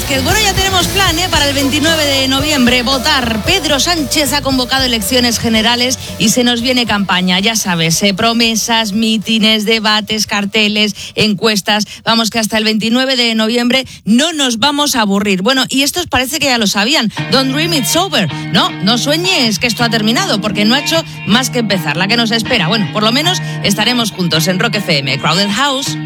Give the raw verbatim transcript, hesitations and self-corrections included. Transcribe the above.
Vázquez. Bueno, ya tenemos plan ¿eh? para el veintinueve de noviembre, votar. Pedro Sánchez ha convocado elecciones generales y se nos viene campaña, ya sabes, eh, promesas, mítines, debates, carteles, encuestas. Vamos, que hasta el veintinueve de noviembre no nos vamos a aburrir. Bueno, y estos parece que ya lo sabían. Don't dream it's over. No, no sueñes que esto ha terminado, porque no ha hecho más que empezar. La que nos espera. Bueno, por lo menos estaremos juntos en Rock F M. Crowded House.